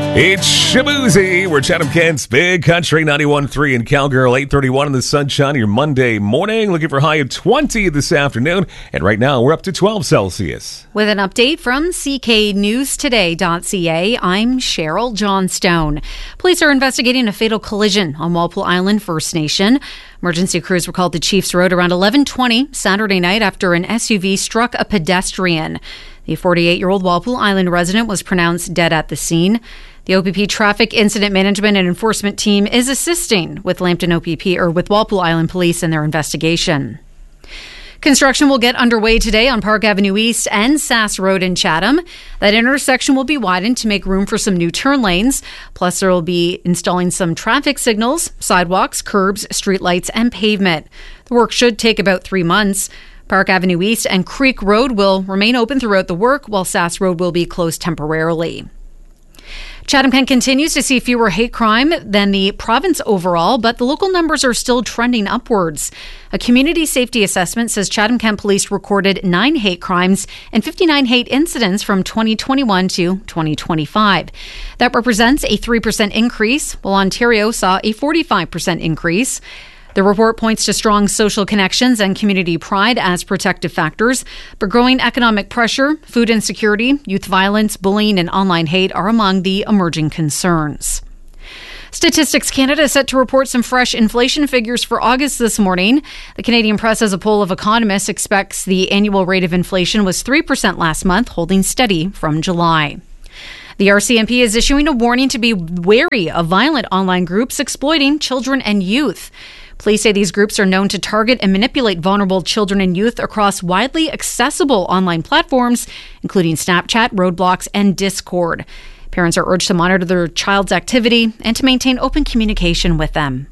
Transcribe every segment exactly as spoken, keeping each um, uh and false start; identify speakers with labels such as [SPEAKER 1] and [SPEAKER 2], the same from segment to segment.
[SPEAKER 1] It's Shaboozey. We're Chatham Kent's Big Country ninety-one point three in Cowgirl, eight thirty-one in the sunshine. Your Monday morning, looking for a high of twenty this afternoon. And right now, we're up to twelve Celsius.
[SPEAKER 2] With an update from C K News Today dot C A, I'm Cheryl Johnstone. Police are investigating a fatal collision on Walpole Island First Nation. Emergency crews were called to Chiefs Road around eleven twenty Saturday night after an S U V struck a pedestrian. The forty-eight-year-old Walpole Island resident was pronounced dead at the scene. The O P P Traffic Incident Management and Enforcement Team is assisting with Lambton O P P or with Walpole Island Police in their investigation. Construction will get underway today on Park Avenue East and Sass Road in Chatham. That intersection will be widened to make room for some new turn lanes. Plus, there will be installing some traffic signals, sidewalks, curbs, streetlights, and pavement. The work should take about three months. Park Avenue East and Creek Road will remain open throughout the work, while Sass Road will be closed temporarily. Chatham Kent continues to see fewer hate crime than the province overall, but the local numbers are still trending upwards. A community safety assessment says Chatham Kent Police recorded nine hate crimes and fifty-nine hate incidents from twenty twenty-one to twenty twenty-five. That represents a three percent increase, while Ontario saw a forty-five percent increase. The report points to strong social connections and community pride as protective factors, but growing economic pressure, food insecurity, youth violence, bullying, and online hate are among the emerging concerns. Statistics Canada is set to report some fresh inflation figures for August this morning. The Canadian Press, as a poll of economists, expects the annual rate of inflation was three percent last month, holding steady from July. The R C M P is issuing a warning to be wary of violent online groups exploiting children and youth. Police say these groups are known to target and manipulate vulnerable children and youth across widely accessible online platforms, including Snapchat, Roblox, and Discord. Parents are urged to monitor their child's activity and to maintain open communication with them.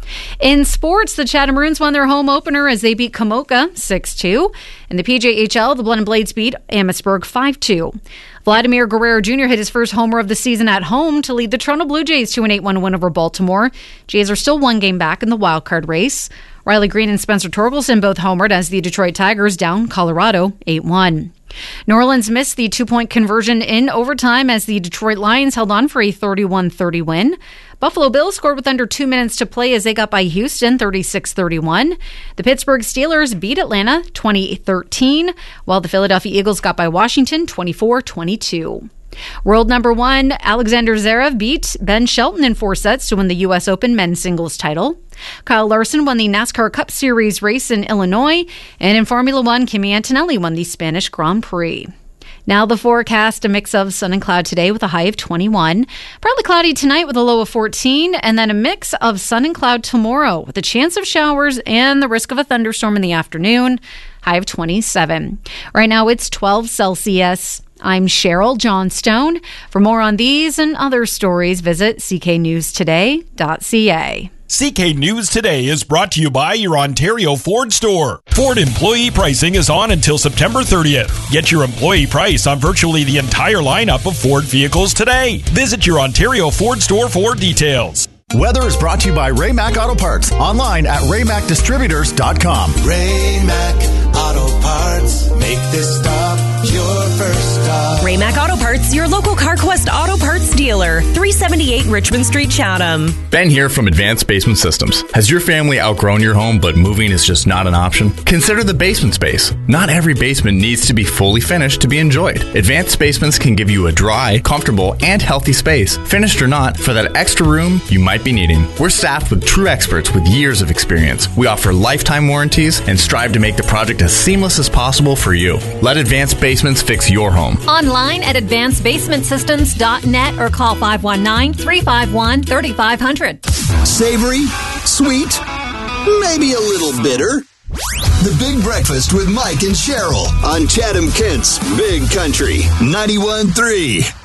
[SPEAKER 2] In sports, the Chatham Maroons won their home opener as they beat Kamoka six two. In the P J H L, the Blood and Blades beat Amherstburg five two. Vladimir Guerrero Junior hit his first homer of the season at home to lead the Toronto Blue Jays to an eight one win over Baltimore. Jays are still one game back in the wildcard race. Riley Green and Spencer Torkelson both homered as the Detroit Tigers down Colorado eight one. New Orleans missed the two-point conversion in overtime as the Detroit Lions held on for a thirty-one thirty win. Buffalo Bills scored with under two minutes to play as they got by Houston thirty-six thirty-one. The Pittsburgh Steelers beat Atlanta twenty thirteen, while the Philadelphia Eagles got by Washington twenty-four twenty-two. World number one, Alexander Zverev beat Ben Shelton in four sets to win the U S Open men's singles title. Kyle Larson won the NASCAR Cup Series race in Illinois. And in Formula One, Kimi Antonelli won the Spanish Grand Prix. Now the forecast, a mix of sun and cloud today with a high of twenty-one. Partly cloudy tonight with a low of fourteen. And then a mix of sun and cloud tomorrow with a chance of showers and the risk of a thunderstorm in the afternoon. High of twenty-seven. Right now it's twelve Celsius. I'm Cheryl Johnstone. For more on these and other stories, visit C K News Today dot C A.
[SPEAKER 3] C K News Today is brought to you by your Ontario Ford store. Ford employee pricing is on until September thirtieth. Get your employee price on virtually the entire lineup of Ford vehicles today. Visit your Ontario Ford store for details.
[SPEAKER 4] Weather is brought to you by Ray-Mac Auto Parts. Online at ray mac distributors dot com.
[SPEAKER 5] Ray-Mac Auto Parts. Make this stop your first stop.
[SPEAKER 6] Ray-Mac Auto Parts, your local CarQuest Auto Parts dealer. three seventy-eight Richmond Street, Chatham.
[SPEAKER 7] Ben here from Advanced Basement Systems. Has your family outgrown your home, but moving is just not an option? Consider the basement space. Not every basement needs to be fully finished to be enjoyed. Advanced Basements can give you a dry, comfortable, and healthy space, finished or not, for that extra room you might be needing. We're staffed with true experts with years of experience. We offer lifetime warranties and strive to make the project as seamless as possible for you. Let Advanced Basements fix your home.
[SPEAKER 8] Online at advanced basement systems dot net or call five one nine, three five one, three five zero zero.
[SPEAKER 5] Savory, sweet, maybe a little bitter. The Big Breakfast with Mike and Cheryl on Chatham Kent's Big Country ninety-one point three.